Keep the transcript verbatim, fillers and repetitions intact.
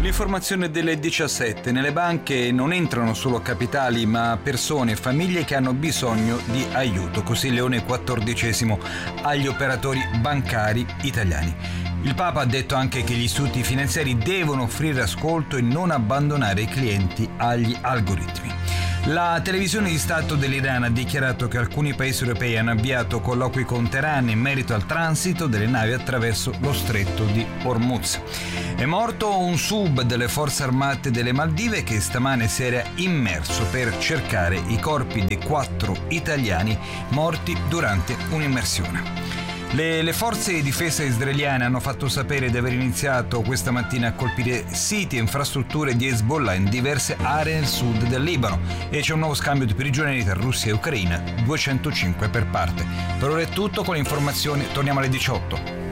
L'informazione delle diciassette. Nelle banche non entrano solo capitali ma persone e famiglie che hanno bisogno di aiuto. Così Leone quattordicesimo agli operatori bancari italiani. Il Papa ha detto anche che gli istituti finanziari devono offrire ascolto e non abbandonare i clienti agli algoritmi. La televisione di Stato dell'Iran ha dichiarato che alcuni paesi europei hanno avviato colloqui con Teheran in merito al transito delle navi attraverso lo stretto di Hormuz. È morto un sub delle forze armate delle Maldive che stamane si era immerso per cercare i corpi dei quattro italiani morti durante un'immersione. Le, le forze di difesa israeliane hanno fatto sapere di aver iniziato questa mattina a colpire siti e infrastrutture di Hezbollah in diverse aree nel sud del Libano e c'è un nuovo scambio di prigionieri tra Russia e Ucraina, duecentocinque per parte. Per ora è tutto, con le informazioni torniamo alle diciotto.